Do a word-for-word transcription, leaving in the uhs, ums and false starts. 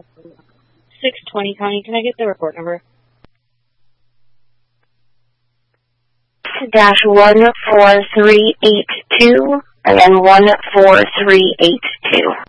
six twenty County. Can I get the report number? Dash one four three eight two and then one four three eight two.